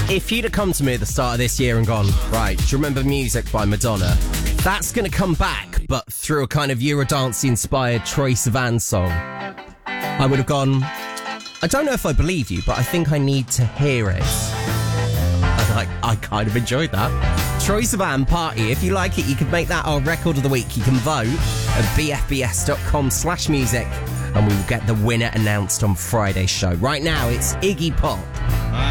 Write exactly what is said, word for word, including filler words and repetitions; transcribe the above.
If you'd have come to me at the start of this year and gone, right, do you remember Music by Madonna? That's going to come back, but through a kind of Eurodance-inspired Troye Sivan song. I would have gone, I don't know if I believe you, but I think I need to hear it. And I, I kind of enjoyed that. Troye Sivan, Party. If you like it, you can make that our record of the week. You can vote at b f b s dot com slash music, and we will get the winner announced on Friday's show. Right now, it's Iggy Pop